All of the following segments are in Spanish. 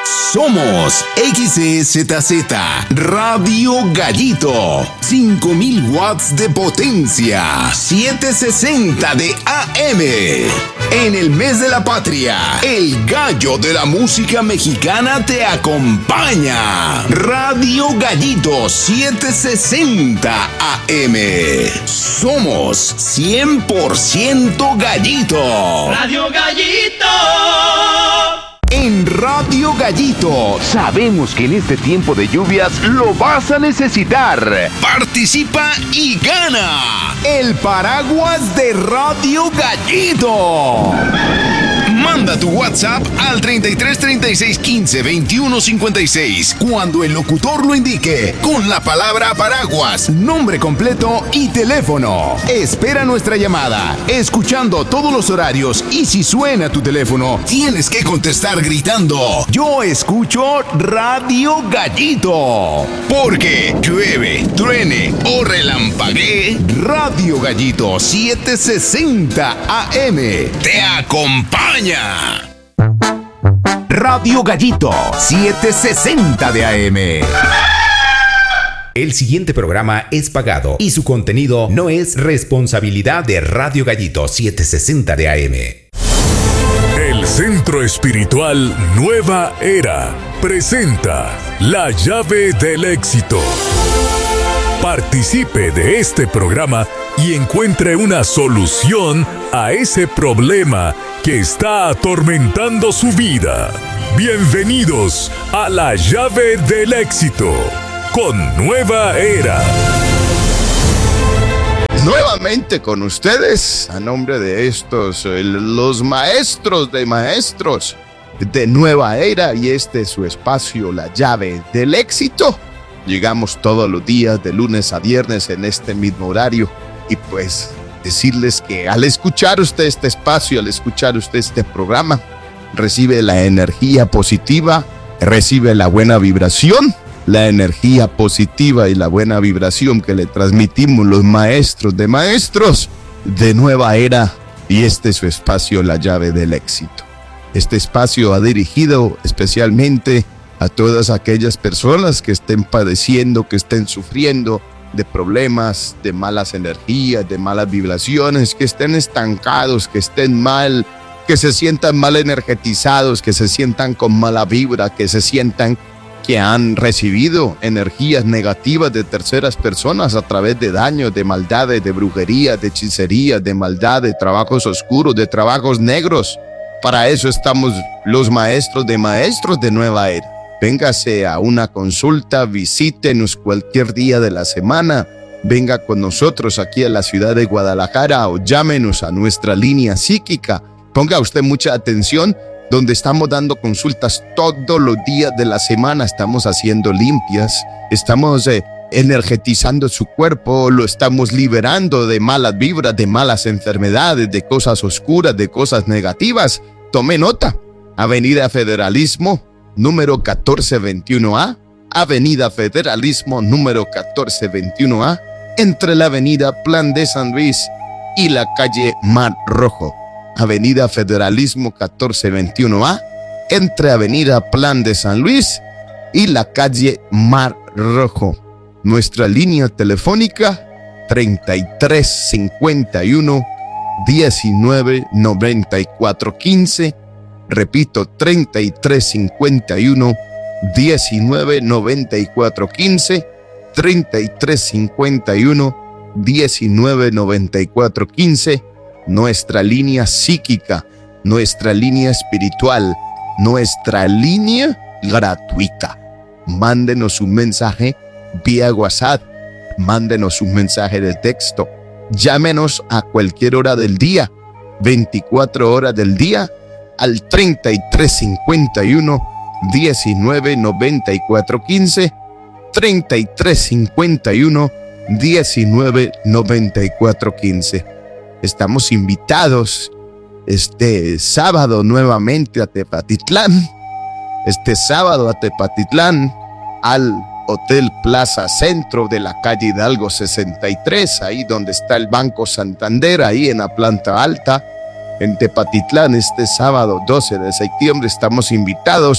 Somos XEZZ Radio Gallito, 5000 watts de potencia, 760 de AM. En el mes de la patria, el gallo de la música mexicana te acompaña. Radio Gallito, 760 AM. Somos 100% gallito. Radio Gallito. En Radio Gallito, sabemos que en este tiempo de lluvias lo vas a necesitar. Participa y gana el paraguas de Radio Gallito. Manda tu WhatsApp al 33 36 15 21 56 cuando el locutor lo indique, con la palabra paraguas, nombre completo y teléfono. Espera nuestra llamada, escuchando todos los horarios, y si suena tu teléfono, tienes que contestar gritando: yo escucho Radio Gallito. Porque llueve, truene o relampaguee, Radio Gallito 760 AM te acompaña. Radio Gallito 760 de AM. El siguiente programa es pagado y su contenido no es responsabilidad de Radio Gallito 760 de AM. El Centro Espiritual Nueva Era presenta La Llave del Éxito. Participe de este programa y encuentre una solución a ese problema que está atormentando su vida. Bienvenidos a La Llave del Éxito con Nueva Era. Nuevamente con ustedes, a nombre de estos, los maestros de maestros de Nueva Era, y este es su espacio, La Llave del Éxito. Llegamos todos los días, de lunes a viernes, en este mismo horario, y pues decirles que al escuchar usted este espacio, al escuchar usted este programa, recibe la energía positiva, recibe la buena vibración, la energía positiva y la buena vibración que le transmitimos los maestros de maestros de Nueva Era, y este es su espacio, La Llave del Éxito. Este espacio va dirigido especialmente a todas aquellas personas que estén padeciendo, que estén sufriendo de problemas, de malas energías, de malas vibraciones, que estén estancados, que estén mal, que se sientan mal energetizados, que se sientan con mala vibra, que se sientan que han recibido energías negativas de terceras personas a través de daños, de maldades, de brujería, de hechicería, de maldad, de trabajos oscuros, de trabajos negros. Para eso estamos los maestros de Nueva Era. Véngase a una consulta, visítenos cualquier día de la semana, venga con nosotros aquí a la ciudad de Guadalajara o llámenos a nuestra línea psíquica. Ponga usted mucha atención, donde estamos dando consultas todos los días de la semana. Estamos haciendo limpias, estamos energetizando su cuerpo, lo estamos liberando de malas vibras, de malas enfermedades, de cosas oscuras, de cosas negativas. Tome nota: Avenida Federalismo, número 1421A, Avenida Federalismo, número 1421A, entre la Avenida Plan de San Luis y la calle Mar Rojo. Avenida Federalismo 1421A, entre Avenida Plan de San Luis y la calle Mar Rojo. Nuestra línea telefónica 3351 19 94 15. Repito, 3351 19 94 15, 3351 19 94 15. Nuestra línea psíquica, nuestra línea espiritual, nuestra línea gratuita. Mándenos un mensaje vía WhatsApp, mándenos un mensaje de texto, llámenos a cualquier hora del día, 24 horas del día, al 3351 19 94 15, 3351 19 94 15. Estamos invitados este sábado nuevamente a Tepatitlán. Este sábado a Tepatitlán, al Hotel Plaza Centro de la calle Hidalgo 63, ahí donde está el Banco Santander, ahí en la planta alta, en Tepatitlán. Este sábado 12 de septiembre estamos invitados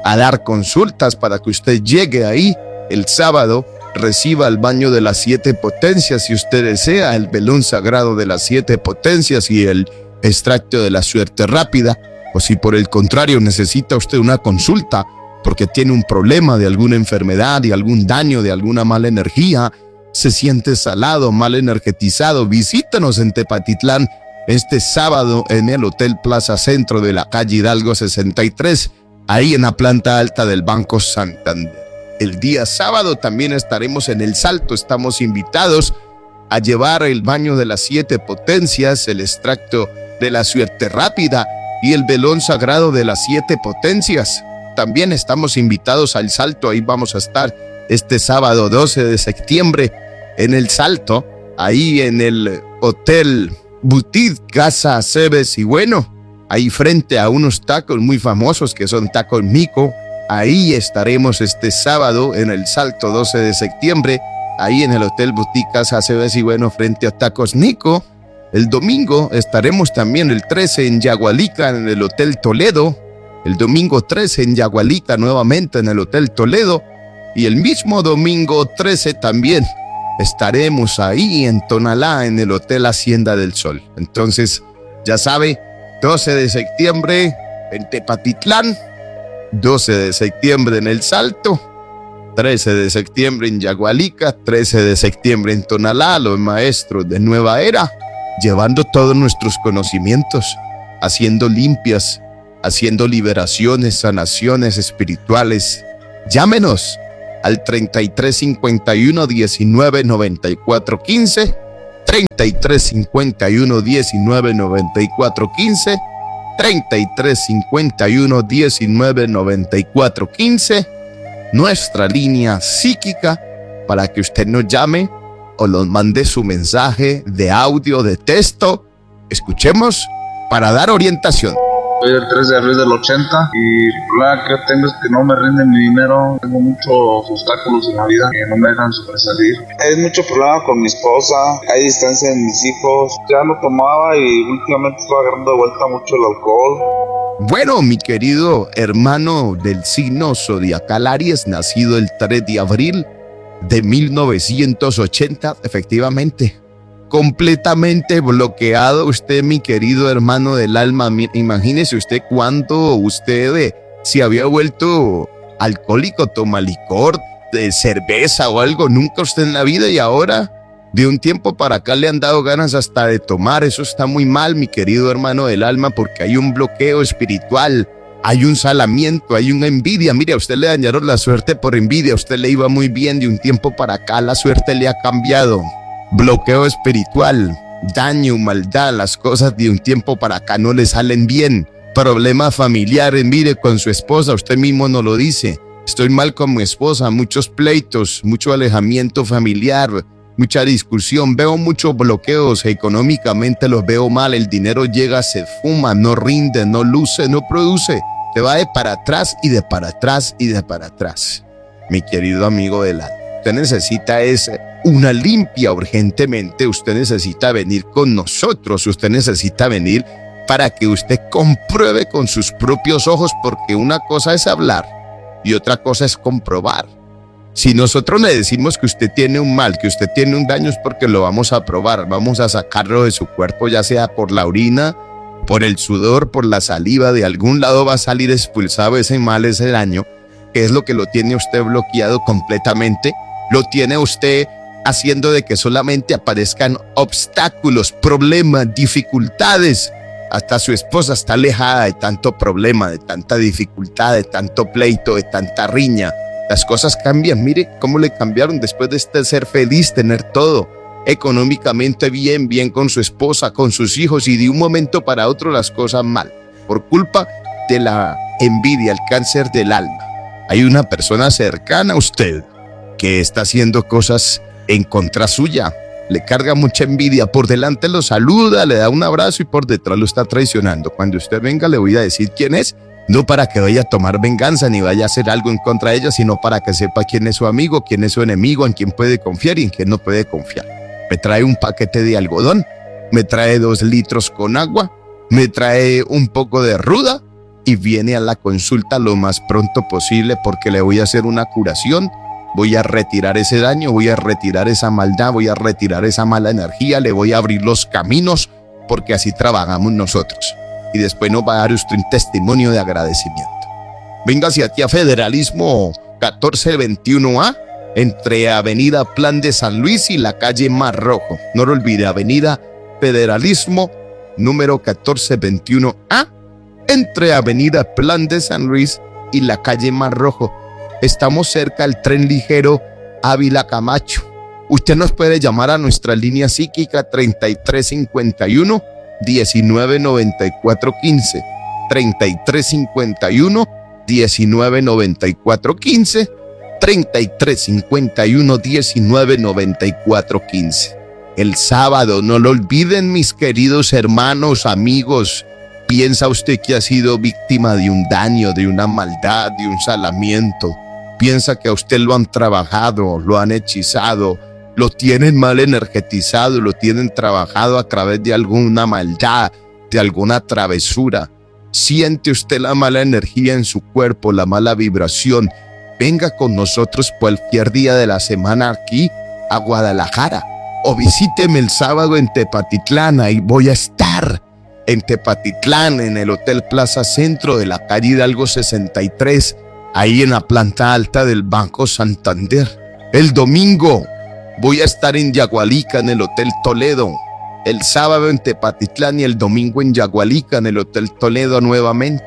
a dar consultas para que usted llegue ahí el sábado, reciba el baño de las 7 potencias si usted desea, el velón sagrado de las 7 potencias y el extracto de la suerte rápida. O si por el contrario necesita usted una consulta porque tiene un problema de alguna enfermedad, de algún daño, de alguna mala energía, se siente salado, mal energetizado, visítanos en Tepatitlán este sábado en el Hotel Plaza Centro de la calle Hidalgo 63, ahí en la planta alta del Banco Santander. El día sábado también estaremos en El Salto, estamos invitados a llevar el baño de las 7 potencias, el extracto de la suerte rápida y el velón sagrado de las 7 potencias. También estamos invitados al Salto, ahí vamos a estar este sábado 12 de septiembre en El Salto, ahí en el Hotel Boutique Casa Cebes y bueno, ahí frente a unos tacos muy famosos que son Tacos Mico. Ahí estaremos este sábado en El Salto 12 de septiembre, ahí en el Hotel Boutique Casa Cebes y bueno, frente a Tacos Nico. El domingo estaremos también el 13 en Yagualica en el Hotel Toledo. El domingo 13 en Yagualica nuevamente en el Hotel Toledo. Y el mismo domingo 13 también estaremos ahí en Tonalá en el Hotel Hacienda del Sol. Entonces, ya sabe, 12 de septiembre en Tepatitlán, 12 de septiembre en El Salto, 13 de septiembre en Yagualica, 13 de septiembre en Tonalá, los maestros de Nueva Era, llevando todos nuestros conocimientos, haciendo limpias, haciendo liberaciones, sanaciones espirituales. Llámenos al 3351 19 94 15, 3351 19 94 15, 3351 19 94 15, nuestra línea psíquica para que usted nos llame o nos mande su mensaje de audio, de texto. Escuchemos para dar orientación. Soy el 3 de abril del 80 y el problema que tengo es que no me rinden mi dinero. Tengo muchos obstáculos en la vida que no me dejan sobresalir. Hay mucho problema con mi esposa, hay distancia en mis hijos. Ya lo tomaba y últimamente estoy agarrando de vuelta mucho el alcohol. Bueno, mi querido hermano del signo zodiacal Aries, nacido el 3 de abril de 1980, efectivamente. Completamente bloqueado usted, mi querido hermano del alma. Imagínese usted cuando usted se había vuelto alcohólico, toma licor, de cerveza o algo, nunca usted en la vida, y ahora de un tiempo para acá le han dado ganas hasta de tomar. Eso está muy mal, mi querido hermano del alma, porque hay un bloqueo espiritual, hay un salamiento, hay una envidia. Mire, a usted le dañaron la suerte por envidia, a usted le iba muy bien, de un tiempo para acá la suerte le ha cambiado. Bloqueo espiritual, daño, maldad, las cosas de un tiempo para acá no le salen bien. Problemas familiares, mire, con su esposa, usted mismo nos lo dice. Estoy mal con mi esposa, muchos pleitos, mucho alejamiento familiar, mucha discusión. Veo muchos bloqueos, económicamente los veo mal, el dinero llega, se fuma, no rinde, no luce, no produce. Te va de para atrás y de para atrás y de para atrás. Mi querido amigo del alma, usted necesita una limpia urgentemente. Usted necesita venir con nosotros, usted necesita venir para que usted compruebe con sus propios ojos, porque una cosa es hablar y otra cosa es comprobar. Si nosotros le decimos que usted tiene un mal, que usted tiene un daño, es porque lo vamos a probar, vamos a sacarlo de su cuerpo, ya sea por la orina, por el sudor, por la saliva, de algún lado va a salir expulsado ese mal, ese daño, que es lo que lo tiene usted bloqueado completamente, lo tiene usted haciendo de que solamente aparezcan obstáculos, problemas, dificultades. Hasta su esposa está alejada de tanto problema, de tanta dificultad, de tanto pleito, de tanta riña. Las cosas cambian, mire cómo le cambiaron después de ser feliz, tener todo, económicamente bien con su esposa, con sus hijos, y de un momento para otro las cosas mal, por culpa de la envidia, el cáncer del alma. Hay una persona cercana a usted que está haciendo cosas en contra suya, le carga mucha envidia, por delante lo saluda, le da un abrazo y por detrás lo está traicionando. Cuando usted venga le voy a decir quién es, no para que vaya a tomar venganza ni vaya a hacer algo en contra de ella, sino para que sepa quién es su amigo, quién es su enemigo, en quién puede confiar y en quién no puede confiar. Me trae un paquete de algodón, me trae 2 litros con agua, me trae un poco de ruda y viene a la consulta lo más pronto posible porque le voy a hacer una curación. Voy a retirar ese daño, voy a retirar esa maldad, voy a retirar esa mala energía, le voy a abrir los caminos porque así trabajamos nosotros. Y después nos va a dar usted un testimonio de agradecimiento. Venga hacia aquí a Federalismo 1421A, entre Avenida Plan de San Luis y la calle Mar Rojo. No lo olvide, Avenida Federalismo número 1421A, entre Avenida Plan de San Luis y la calle Mar Rojo. Estamos cerca del tren ligero Ávila Camacho. Usted nos puede llamar a nuestra línea psíquica 3351 199415, 3351 199415, 3351 199415. El sábado, no lo olviden, mis queridos hermanos, amigos. ¿Piensa usted que ha sido víctima de un daño, de una maldad, de un salamiento? ¿Piensa que a usted lo han trabajado, lo han hechizado, lo tienen mal energetizado, lo tienen trabajado a través de alguna maldad, de alguna travesura? ¿Siente usted la mala energía en su cuerpo, la mala vibración? Venga con nosotros cualquier día de la semana aquí a Guadalajara o visíteme el sábado en Tepatitlán. Ahí voy a estar en Tepatitlán, en el Hotel Plaza Centro de la calle Hidalgo 63, ahí en la planta alta del Banco Santander. El domingo voy a estar en Yagualica, en el Hotel Toledo. El sábado en Tepatitlán y el domingo en Yagualica, en el Hotel Toledo nuevamente.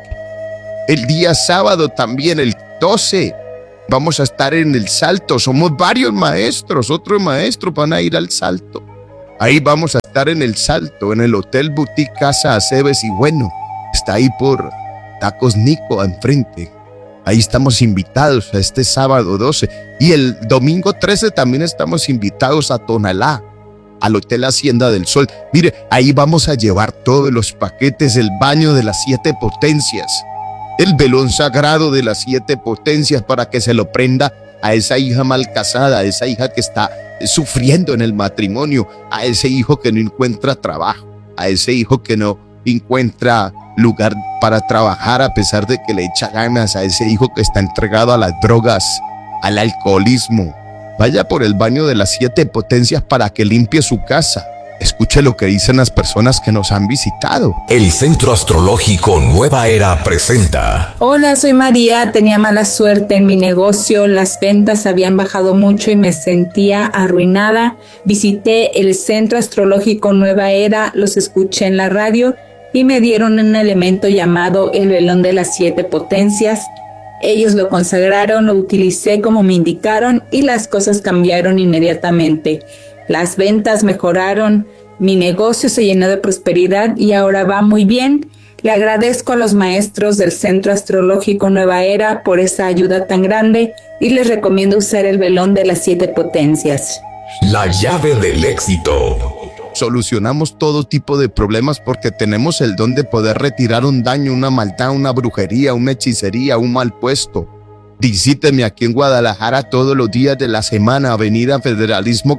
El día sábado también, el 12, vamos a estar en el Salto. Somos varios maestros, otros maestros van a ir al Salto. Ahí vamos a estar en el Salto, en el Hotel Boutique Casa Aceves y bueno, está ahí por Tacos Nico enfrente. Ahí estamos invitados a este sábado 12. Y el domingo 13 también estamos invitados a Tonalá, al Hotel Hacienda del Sol. Mire, ahí vamos a llevar todos los paquetes, el baño de las 7 potencias, el velón sagrado de las 7 potencias para que se lo prenda a esa hija mal casada, a esa hija que está sufriendo en el matrimonio, a ese hijo que no encuentra trabajo, a ese hijo que no encuentra lugar para trabajar a pesar de que le echa ganas, a ese hijo que está entregado a las drogas, al alcoholismo. Vaya por el baño de las 7 potencias para que limpie su casa. Escuche lo que dicen las personas que nos han visitado. El Centro Astrológico Nueva Era presenta. Hola, soy María. Tenía mala suerte en mi negocio. Las ventas habían bajado mucho y me sentía arruinada. Visité el Centro Astrológico Nueva Era, los escuché en la radio y me dieron un elemento llamado el velón de las 7 potencias. Ellos lo consagraron, lo utilicé como me indicaron y las cosas cambiaron inmediatamente. Las ventas mejoraron, mi negocio se llenó de prosperidad y ahora va muy bien. Le agradezco a los maestros del Centro Astrológico Nueva Era por esa ayuda tan grande y les recomiendo usar el velón de las 7 potencias. La llave del éxito. Solucionamos todo tipo de problemas porque tenemos el don de poder retirar un daño, una maldad, una brujería, una hechicería, un mal puesto. Visíteme aquí en Guadalajara todos los días de la semana, Avenida Federalismo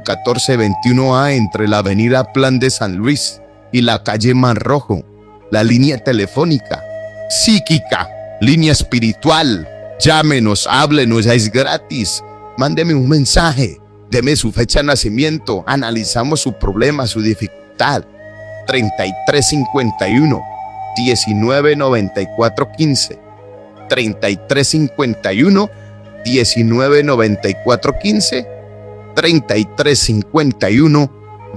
1421A, entre la Avenida Plan de San Luis y la calle Mar Rojo. La línea telefónica, psíquica, línea espiritual. Llámenos, háblenos, es gratis. Mándeme un mensaje, deme su fecha de nacimiento, analizamos su problema, su dificultad. 3351 199415. 3351 199415, 3351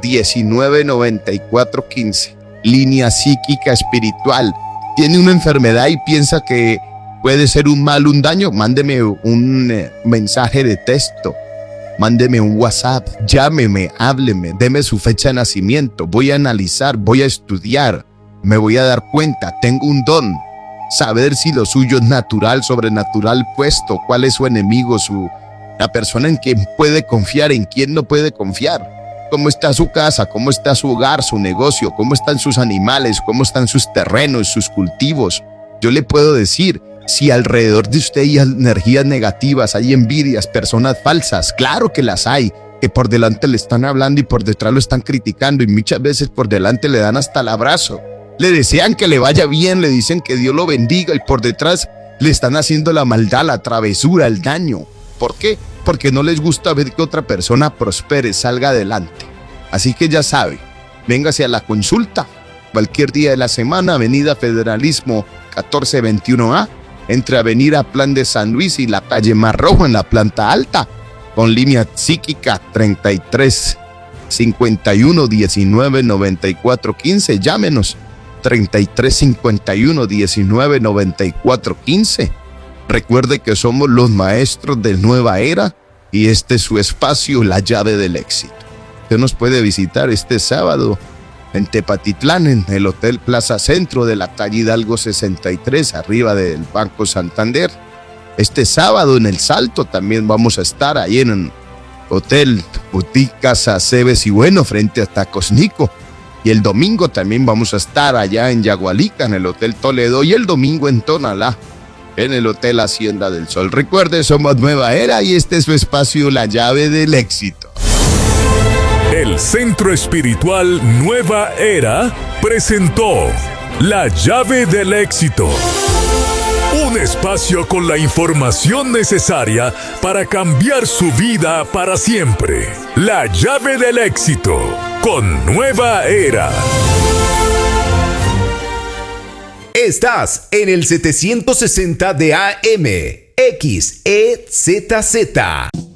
199415. Línea psíquica espiritual. ¿Tiene una enfermedad y piensa que puede ser un mal, un daño? Mándeme un mensaje de texto, mándeme un WhatsApp, llámeme, hábleme, deme su fecha de nacimiento. Voy a analizar, voy a estudiar, me voy a dar cuenta, tengo un don. Saber si lo suyo es natural, sobrenatural, puesto, cuál es su enemigo, la persona en quien puede confiar, en quien no puede confiar. Cómo está su casa, cómo está su hogar, su negocio, cómo están sus animales, cómo están sus terrenos, sus cultivos. Yo le puedo decir si alrededor de usted hay energías negativas, hay envidias, personas falsas. Claro que las hay, que por delante le están hablando y por detrás lo están criticando y muchas veces por delante le dan hasta el abrazo. Le desean que le vaya bien, le dicen que Dios lo bendiga y por detrás le están haciendo la maldad, la travesura, el daño. ¿Por qué? Porque no les gusta ver que otra persona prospere, salga adelante. Así que ya sabe, véngase a la consulta. Cualquier día de la semana, Avenida Federalismo 1421A, entre Avenida Plan de San Luis y la calle Mar Rojo en la planta alta, con línea psíquica 33 51 19 94 15. Llámenos 33 51 19 94 15. Recuerde que somos los maestros de Nueva Era y este es su espacio, la llave del éxito. Usted nos puede visitar este sábado en Tepatitlán, en el Hotel Plaza Centro de la calle Hidalgo 63, arriba del Banco Santander. Este sábado en El Salto también vamos a estar ahí en el Hotel Boutique Casa Cebes y Bueno, frente a Tacos Nico. Y el domingo también vamos a estar allá en Yagualica, en el Hotel Toledo, y el domingo en Tonalá, en el Hotel Hacienda del Sol. Recuerde, somos Nueva Era y este es su espacio, la llave del éxito. El Centro Espiritual Nueva Era presentó La Llave del Éxito. Un espacio con la información necesaria para cambiar su vida para siempre. La Llave del Éxito con Nueva Era. Estás en el 760 de AM, XEZZ.